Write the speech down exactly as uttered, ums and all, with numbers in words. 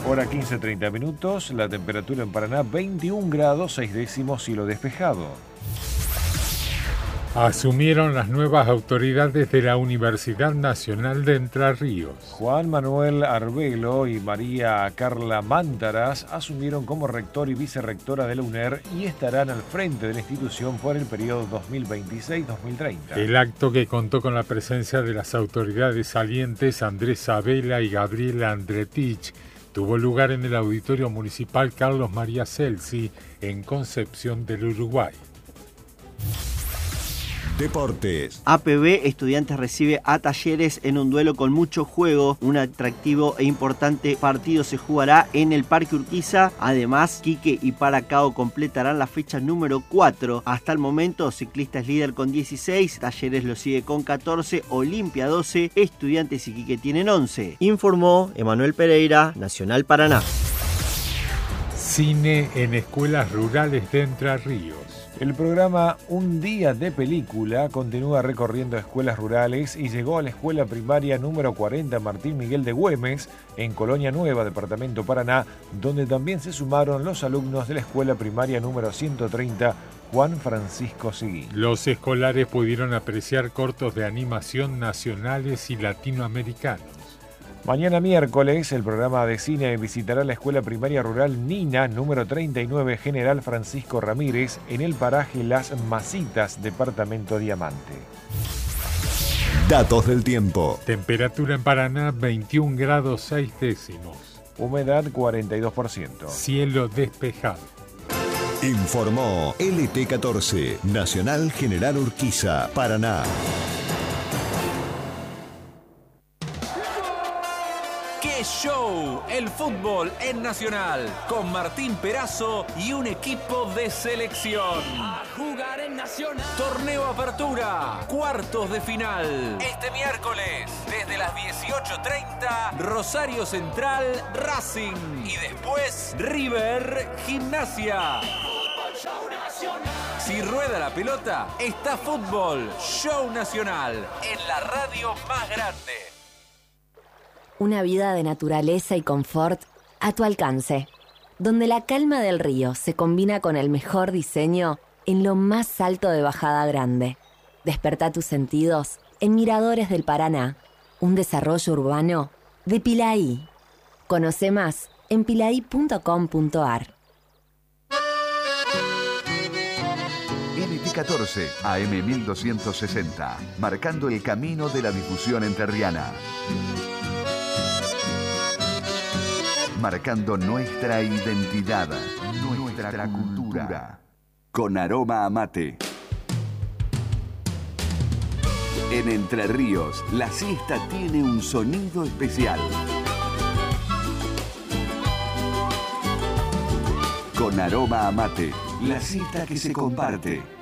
Hora quince treinta minutos, la temperatura en Paraná veintiún grados, seis décimos, cielo despejado. Asumieron las nuevas autoridades de la Universidad Nacional de Entre Ríos. Juan Manuel Arbelo y María Carla Mántaras asumieron como rector y vicerrectora de la U N E R y estarán al frente de la institución por el periodo dos mil veintiséis dos mil treinta. El acto, que contó con la presencia de las autoridades salientes Andrés Sabela y Gabriela Andretich, tuvo lugar en el Auditorio Municipal Carlos María Celsi en Concepción del Uruguay. Deportes. A P B Estudiantes recibe a Talleres en un duelo con mucho juego. Un atractivo e importante partido se jugará en el Parque Urquiza. Además, Quique y Paracao completarán la fecha número cuatro. Hasta el momento, Ciclista es líder con dieciséis, Talleres lo sigue con catorce, Olimpia doce, Estudiantes y Quique tienen once. Informó Emanuel Pereira, Nacional Paraná. Cine en escuelas rurales de Entre Ríos. El programa Un Día de Película continúa recorriendo escuelas rurales y llegó a la escuela primaria número cuarenta Martín Miguel de Güemes, en Colonia Nueva, departamento Paraná, donde también se sumaron los alumnos de la escuela primaria número ciento treinta Juan Francisco Seguí. Los escolares pudieron apreciar cortos de animación nacionales y latinoamericanos. Mañana miércoles, el programa de cine visitará la escuela primaria rural Nina, número treinta y nueve General Francisco Ramírez, en el paraje Las Masitas, departamento Diamante. Datos del tiempo. Temperatura en Paraná veintiún grados seis décimos. Humedad cuarenta y dos por ciento. Cielo despejado. Informó L T catorce, Nacional General Urquiza, Paraná. ¡Qué show! El fútbol en Nacional, con Martín Perazo y un equipo de selección. A jugar en Nacional. Torneo Apertura, cuartos de final. Este miércoles, desde las dieciocho treinta, Rosario Central, Racing. Y después, River, Gimnasia. Show Nacional. Si rueda la pelota, está fútbol. Show Nacional, en la radio más grande. Una vida de naturaleza y confort a tu alcance, donde la calma del río se combina con el mejor diseño en lo más alto de Bajada Grande. Despertá tus sentidos en Miradores del Paraná, un desarrollo urbano de Pilaí. Conoce más en pilaí punto com punto ar. L T catorce, A M mil doscientos sesenta, marcando el camino de la difusión entrerriana. Marcando nuestra identidad, nuestra, nuestra cultura. cultura. Con aroma a mate. En Entre Ríos, la siesta tiene un sonido especial. Con aroma a mate, la siesta que se comparte.